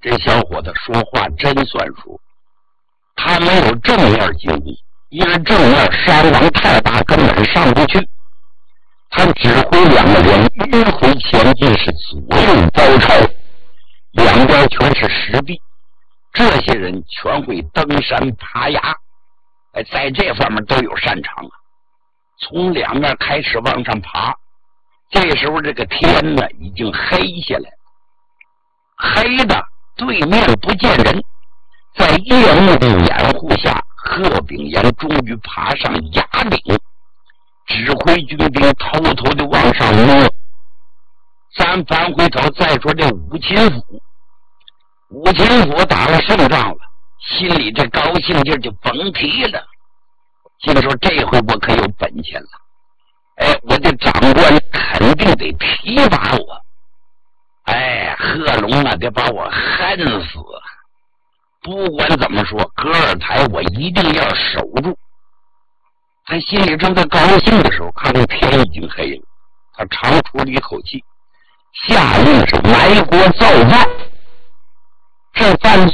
这小伙子说话真算数，他没有正面进攻，因为正面山王太大，根本上不去。他指挥两个人迂回前进，是左右包抄，两边全是石壁，这些人全会登山爬崖，在这方面都有擅长啊。从两面开始往上爬，这时候这个天呢已经黑下来，黑的对面不见人，在夜幕的掩护下，贺炳炎终于爬上崖顶，指挥军兵偷偷的往上摸。咱返回头再说这武秦府，武秦府打了胜仗了，心里这高兴劲就甭提了，心说这回我可有本钱了，我的长官肯定得提拔我，贺龙啊得把我恨死，不管怎么说格尔台我一定要守住。他心里正在高兴的时候，看到天已经黑了，他长出了一口气，下令是埋锅造饭。这饭